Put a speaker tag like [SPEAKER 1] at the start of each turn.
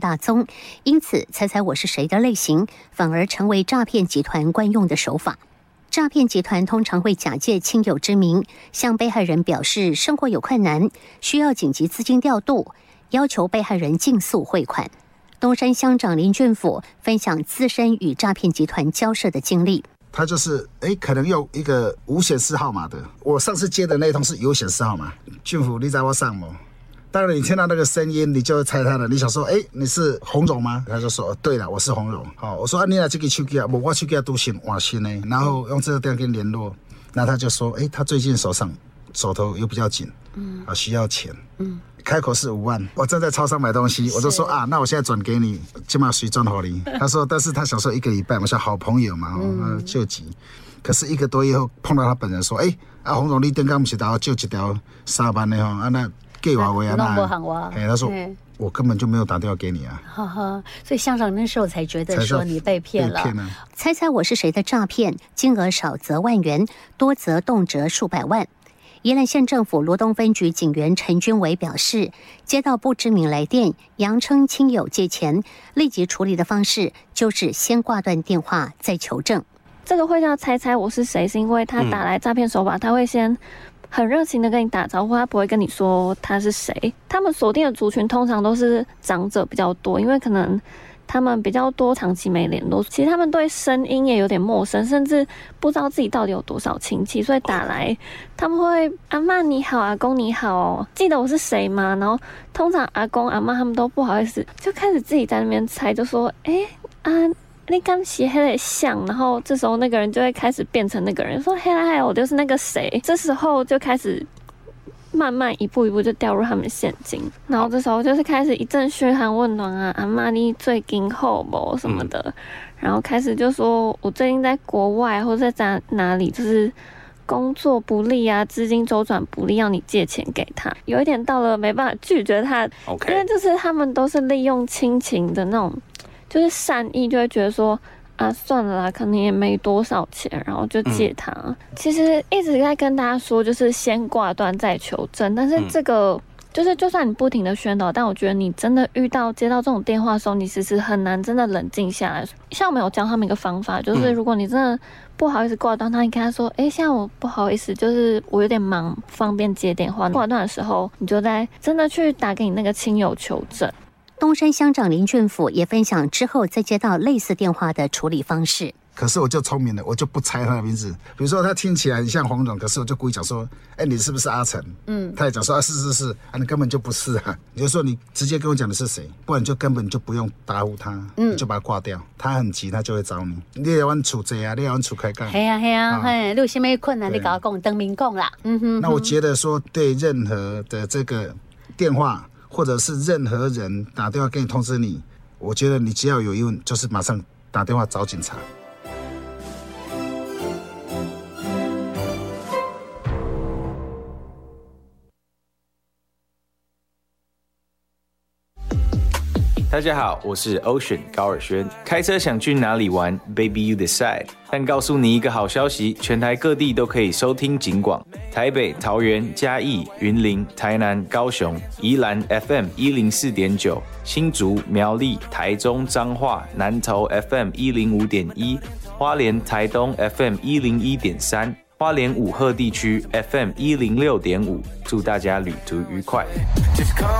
[SPEAKER 1] 大宗，因此猜猜我是谁的类型反而成为诈骗集团惯用的手法。诈骗集团通常会假借亲友之名，向被害人表示生活有困难，需要紧急资金调度，要求被害人尽速汇款。东山乡长林俊甫分享自身与诈骗集团交涉的经历。
[SPEAKER 2] 他就是可能用一个无显示号码的，我上次接的那一通是有显示号码。俊甫，你知道我上吗？当然你听到那个声音，你就会猜他的。你想说，你是洪荣吗？他就说，对了，我是洪荣。好，我说你拿这个手机啊，我手机都新换新的，然后用这个电话跟你联络。那他就说，他最近手头又比较紧，需要钱，开口是5万。我正在超商买东西，我就说那我现在转给你，起码谁转好你？他说，但是他想说1个礼拜嘛，像好朋友嘛，救急。可是1个多月后碰到他本人说，洪总，你刚刚不是要救一条3万的那给我呀？他说我根本就没有打电话给你啊。
[SPEAKER 1] 所以乡长那时候才觉得说你被骗了。猜猜我是谁的诈骗，金额少则万元，多则动辄数百万。宜兰县政府罗东分局警员陈君伟表示，接到不知名来电，扬称亲友借钱，立即处理的方式就是先挂断电话，再求证。
[SPEAKER 3] 这个会叫猜猜我是谁，是因为他打来诈骗手法，他会先很热情的跟你打招呼，他不会跟你说他是谁。他们锁定的族群通常都是长者比较多，因为可能他们比较多长期没联络，其实他们对声音也有点陌生，甚至不知道自己到底有多少亲戚，所以打来他们会阿嬷你好，阿公你好，记得我是谁吗？然后通常阿公阿嬷他们都不好意思，就开始自己在那边猜，就说你刚写黑的像，然后这时候那个人就会开始变成那个人，说嘿啦，我就是那个谁。这时候就开始慢慢一步一步就掉入他们陷阱，然后这时候就是开始一阵嘘寒问暖啊，阿嬷你最近好不什么的，然后开始就说我最近在国外或者在哪里，就是工作不利啊，资金周转不利，要你借钱给他，有一点到了没办法拒绝他，因为就是他们都是利用亲情的那种。就是善意，就会觉得说算了啦，可能也没多少钱，然后就借他。其实一直在跟大家说，就是先挂断再求证。但是这个就算你不停的宣导，但我觉得你真的接到这种电话的时候，你其实很难真的冷静下来。像我们有教他们一个方法，就是如果你真的不好意思挂断他，你跟他说，现在我不好意思，就是我有点忙，不方便接电话。挂断的时候，你就在真的去打给你那个亲友求证。
[SPEAKER 1] 东山乡长林俊甫也分享之后再接到类似电话的处理方式。
[SPEAKER 2] 可是我就聪明了，我就不猜他的名字。比如说他听起来很像洪总，可是我就故意讲说，你是不是阿成？他也讲说是，你根本就不是啊。你就说你直接跟我讲的是谁，不然你就根本就不用答复他，你就把他挂掉。他很急，他就会找你。你也要阮厝坐啊，你也要阮厝开讲。
[SPEAKER 1] 系啊，你有什么困难你跟我讲，当面讲啦。
[SPEAKER 2] 那我觉得说对任何的这个电话。或者是任何人打电话给你通知你，我觉得你只要有疑问，就是马上打电话找警察。
[SPEAKER 4] 大家好，我是 Ocean 高尔宣。开车想去哪里玩 ？Baby you decide。但告诉你一个好消息，全台各地都可以收听警广。台北、桃园、嘉义、云林、台南、高雄、宜兰 FM 104.9，新竹、苗栗、台中、彰化、南投 FM 105.1，花莲、台东 FM 101.3，花莲武鹤地区 FM 106.5。祝大家旅途愉快。